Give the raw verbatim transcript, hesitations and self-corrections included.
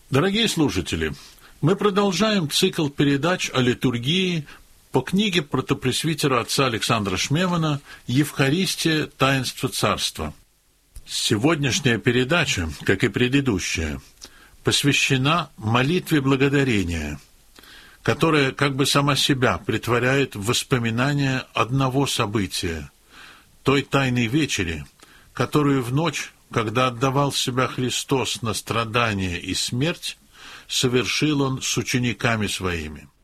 Дорогие слушатели, мы продолжаем цикл передач о литургии по книге протопресвитера отца Александра Шмемана «Евхаристия. Таинство Царства». Сегодняшняя передача, как и предыдущая, посвящена молитве благодарения, которая как бы сама себя претворяет в воспоминание одного события, той тайной вечери, которую в ночь, когда отдавал себя Христос на страдания и смерть, совершил Он с учениками Своими.